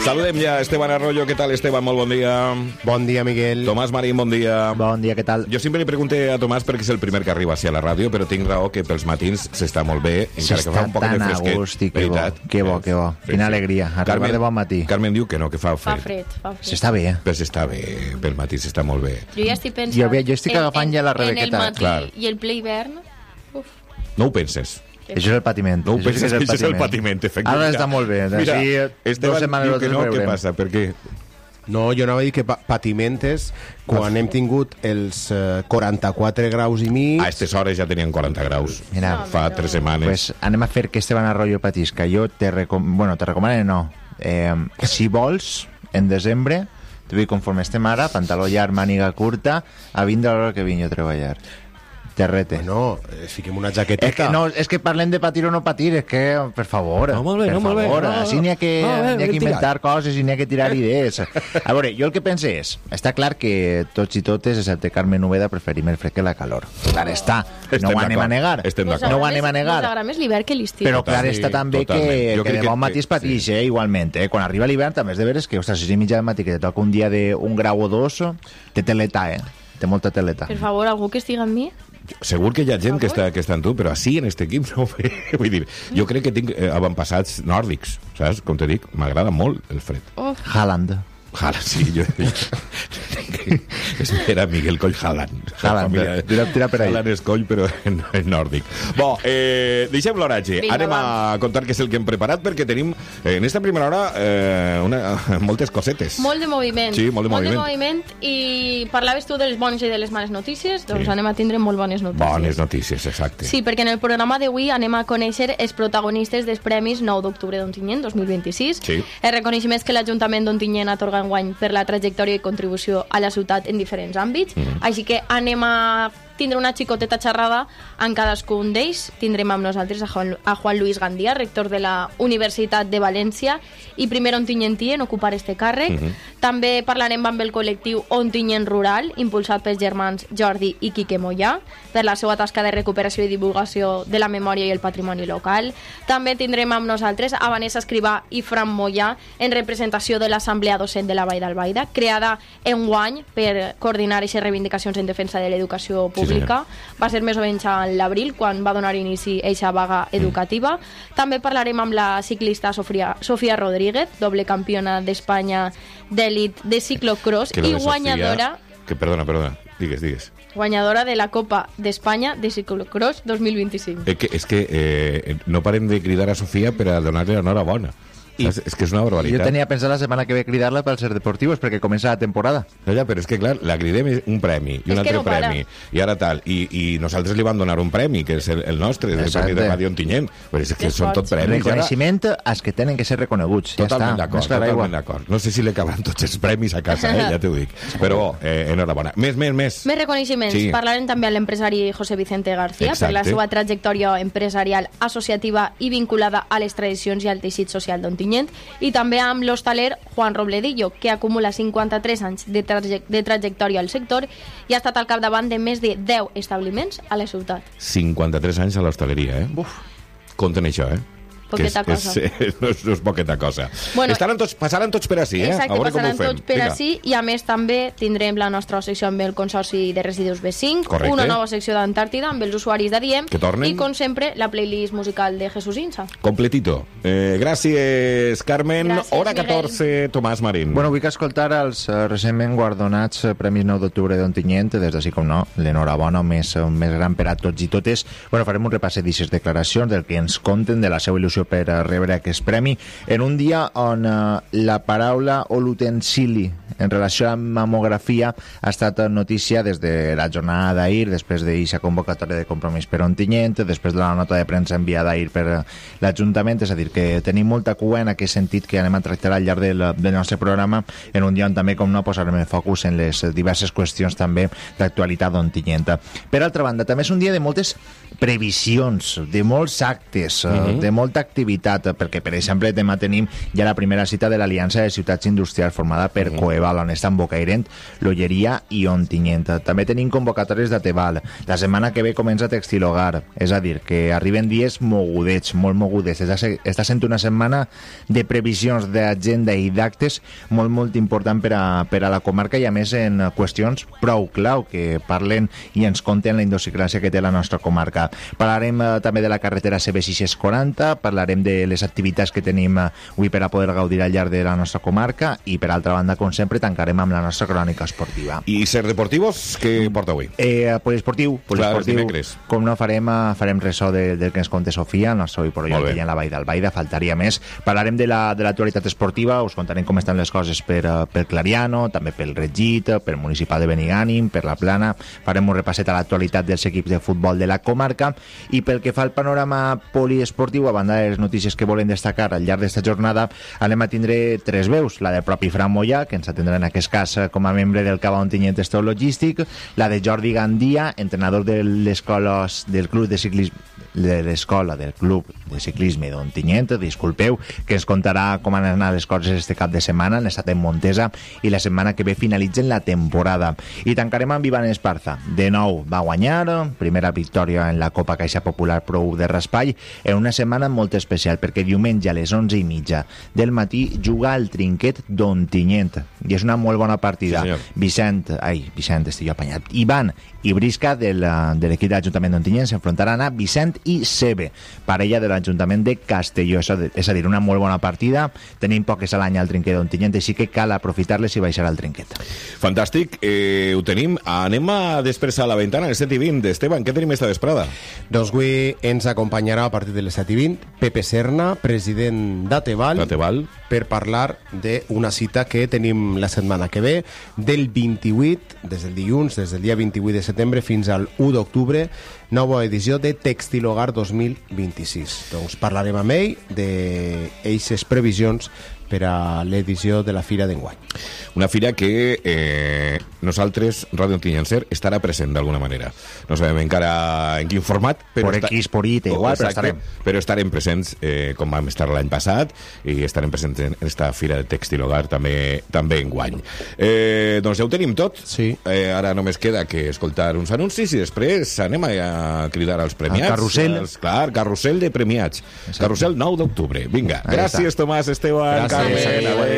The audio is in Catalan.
Saludem ja Esteban Arroyo. Què tal, Esteban? Molt bon dia. Bon dia, Miguel. Tomàs Marín, bon dia. Bon dia, què tal? Jo sempre li pregunto a Tomàs perquè és el primer que arriba a la ràdio, però tinc raó que pels matins s'està molt bé, encara que fa un poc de fresquet. S'està tan a gust i que bo. Quina alegria, arribar de bon matí. Carmen diu que no, que fa fred. Fa fred. S'està bé. Però s'està bé, pel matí s'està molt bé. Jo ja estic pensant... Jo estic agafant ja la rebequeta. En el matí clar. I el ple hivern... Uf. No ho penses. Això és el patiment. No ho penses, això és el patiment, efectivament. Ara està molt bé. Mira, Esteban diu que no, què veurem. passa? Per què? No, jo anava a dir que patimentes quan hem tingut els 44 graus i mig... A aquestes hores ja tenien 40 graus. Mira, fa 3 setmanes. Pues anem a fer que Esteban Arroyo patisca. Jo te recomano, no. Si vols, en desembre, te vull conforme estem ara, pantaló llarg, màniga curta, a vindre a l'hora que vinc jo a treballar. Terrete. Bueno, fiquem una jaqueteta. És que parlem de patir o no patir, és que, per favor, molt bé. així n'hi ha que inventar coses i n'hi ha que tirar idees. A veure, jo el que pense és, està clar que tots i totes, excepte Carmen Úbeda, preferim el fred que la calor. Clar està, no ho anem a negar. No ho anem a negar. Ens agrada més l'hivern que l'estiu. Però clar està també que de bon matí es patix, igualment. Quan arriba l'hivern també és de veres que, ostres, 6 i mitja del matí, que te toca un dia d'un grau o 2, té teleta, té molta teleta. Per favor, algú que estigui amb mi? Segur que hi ha gent que està en tu, però així en este equip no ho ve. Vull dir, jo crec que tinc avantpassats nòrdics, saps? Com te dic, m'agrada molt el fred. Haaland. Haaland, sí, jo... Espera, Miguel Coll Haaland. Haaland, tira per ahí. Haaland és coll, però en nòrdic. Bo, deixem l'oratge. Anem a contar què és el que hem preparat, perquè tenim, en esta primera hora, moltes cosetes. Molt de moviment. Sí, molt de moviment. I parlaves tu de les bones i de les males notícies, doncs anem a tindre molt bones notícies. Bones notícies, exacte. Sí, perquè en el programa d'avui anem a conèixer els protagonistes dels Premis 9 d'octubre d'Ontinyent 2026. Sí. Els reconeixements que l'Ajuntament d'Ontinyent atorga enguany per la trajectòria i contribució a la ciutat en diferents àmbits. Així que anem a tindre una xicoteta xerrada en cadascun d'ells. Tindrem amb nosaltres a Juan Luis Gandía, rector de la Universitat de València i primer ontinyentí en ocupar este càrrec. També parlarem amb el col·lectiu Ontinyent Rural, impulsat pels germans Jordi i Quique Mollà, per la seva tasca de recuperació i divulgació de la memòria i el patrimoni local. També tindrem amb nosaltres a Vanessa Escrivà i Fran Mollà en representació de l'Assemblea Docent de la Vall d'Albaida, creada enguany per coordinar aquestes reivindicacions en defensa de l'educació pública. Va ser més o menys a l'abril quan va donar inici a aquesta vaga educativa. També parlarem amb la ciclista Sofía Rodríguez, doble campiona d'Espanya d'elit de ciclocross i guanyadora... Perdona, digues. Guanyadora de la Copa d'Espanya de ciclocross 2025. És que no parem de cridar a Sofía per a donar-li l'enhorabona. És que és una barbaritat. Jo tenia pensat la setmana que ve cridar-la pels ser deportius perquè comença la temporada. Ja, però és que clar, la cridem un premi i un altre premi i ara tal, i nosaltres li vam donar un premi que és el nostre, el premi de Ràdio Ontinyent, però és que són tot premis. Reconeixement als que tenen que ser reconeguts. Totalment d'acord. No sé si li acabaran tots els premis a casa, ja t'ho dic, però enhorabona. Més reconeixements. Parlarem també amb l'empresari José Vicente García per la seva trajectòria empresarial associativa i vinculada a les tradicions i al teixit social d'Ontinyent, i també amb l'hostaler Juan Robledillo, que acumula 53 anys de trajectòria al sector i ha estat al capdavant de més de 10 establiments a la ciutat. 53 anys a l'hostaleria, Compten això, Poqueta cosa. No és poqueta cosa. Bueno, passaran tots per ací, exacte, a veure com ho fem. Passaran tots per ací, i a més també tindrem la nostra secció amb el Consorci de Residus B5, correcte, una nova secció d'Antàrtida amb els usuaris d'Adiem, que tornen, i com sempre la playlist musical de Jesús Insa. Completito. Gràcies, Carmen. Gràcies, hora 14, Miguel. Tomàs Marín. Bueno, vull escoltar els recentment guardonats Premis 9 d'octubre d'Ontinyent, des d'ací com no, l'enhorabona més gran per a tots i totes. Bueno, farem un repàs d'aquestes declaracions, del que ens conten, de la seva il·lusió per rebre aquest premi, en un dia on la paraula o l'utensili en relació amb mamografia ha estat notícia des de la jornada d'ahir, després d'aquesta convocatòria de Compromís per Ontinyent, després de la nota de premsa enviada ahir per l'Ajuntament. És a dir, que tenim molta cua en aquest sentit que anem a tractar al llarg del nostre programa, en un dia on també, com no, posarem el focus en les diverses qüestions també d'actualitat d'Ontinyent. Per altra banda, també és un dia de moltes previsions de molts actes, de molta activitat, perquè, per exemple, demà tenim ja la primera cita de l'Aliança de Ciutats Industrials formada per Coeval, on estan Bocairent, l'Olleria i Ontinyent. També tenim convocatòries de Teval. La setmana que ve comença Textil Hogar, és a dir, que arriben dies mogudets, molt mogudets. Està sent una setmana de previsions d'agenda i d'actes molt important per a la comarca, i a més en qüestions prou clau que parlen i ens conten la idiosincràsia que té la nostra comarca. Parlarem també de la carretera CB640, parlarem de les activitats que tenim avui per a poder gaudir al llarg de la nostra comarca, i per altra banda, com sempre, tancarem amb la nostra crònica esportiva. I Ser Deportivos, què porta avui? Poliesportiu. Com no farem ressò del que ens conta Sofia, el nostre oi per allò que hi ha en la Vall d'Albaida, faltaria més. Parlarem de l'actualitat esportiva, us contarem com estan les coses per Clariano, també pel Regit, pel Municipal de Benigànim, per la Plana. Farem un repasset a l'actualitat dels equips de futbol de la comarca, i pel que fa al panorama poliesportiu, a banda de les notícies que volen destacar al llarg d'esta jornada, anem a tindre tres veus: la del propi Fran Mollà, que ens atendrà en aquest cas com a membre del Cava Ontinyent Esteu Logístic, la de Jordi Gandia, entrenador de del club de ciclisme d'Ontinyent, disculpeu, que ens contarà com han anat les coses este cap de setmana, han estat en Montesa, i la setmana que ve finalitzen la temporada. I tancarem amb Ivan Esparza. De nou va guanyar, primera victòria en la Copa Caixa Popular Pro de Raspall, en una setmana molt especial, perquè diumenge a les 11:30 del matí juga al Trinquet d'Ontinyent, i és una molt bona partida. Sí, estic apanyat. Ivan i Brisca de l'equip de l'Ajuntament d'Ontinyent s'enfrontaran a Vicent i Sebe, parella de l'Ajuntament de Castelló. És a dir, una molt bona partida. Tenim poques a l'any al Trinquet d'Ontinyent, així que cal aprofitar-les i baixar al Trinquet. Fantàstic, ho tenim. Anem a després a la ventana, a les 7:20. Esteban, què tenim esta vesprada? Doncs avui ens acompanyarà a partir de les 7:20 Pepe Serna, president d'Ateval, per parlar d'una cita que tenim la setmana que ve, del 28, des del dilluns, des del dia 28 de setembre fins al 1 d'octubre, nova edició de Textil Hogar 2026. Doncs parlarem amb ell d'eixes previsions per a l'edició de la Fira d'enguany. Una fira que nosaltres, Ràdio Ontinyent, estarà present d'alguna manera. No sabem encara en quin format, però estarem presents com vam estar l'any passat, i estarem presents en esta Fira de Textil Hogar també enguany. Doncs ja ho tenim tot. Sí. Ara només queda que escoltar uns anuncis i després anem a cridar als premiats. Carrusel de premiats. Carrusel 9 d'octubre. Vinga. Gràcies, Tomàs, Esteban. Gràcies.